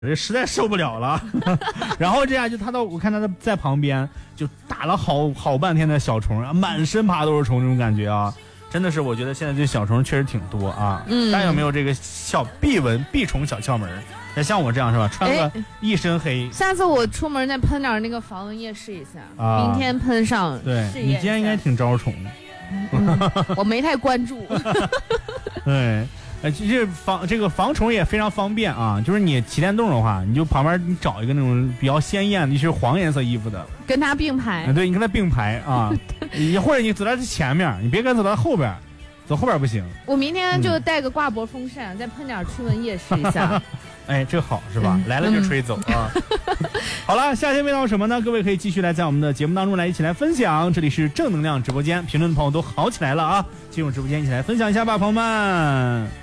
这实在受不了了。然后这样我看他在旁边就打了好半天的小虫啊，满身爬都是虫，这种感觉啊，真的是我觉得现在这小虫确实挺多啊。大家有没有这个小避虫小窍门？像我这样是吧？穿个一身黑。 下次我出门再喷点那个防蚊液试一下，明天喷上。 对，你今天应该挺招虫。 我没太关注。 对。这个防虫也非常方便啊，就是你骑电动的话，你就旁边你找一个那种比较鲜艳的，就是黄颜色衣服的， 跟他并排。 对，你跟他并排啊，或者你走在前面，你别跟他走到后边，走后边不行。 我明天就带个挂脖风扇，再喷点驱蚊液试一下。 哎，这好是吧？来了就吹走啊！好了，夏天味道什么呢？各位可以继续来在我们的节目当中来一起来分享。这里是正能量直播间，评论的朋友都好起来了啊！进入直播间一起来分享一下吧，朋友们。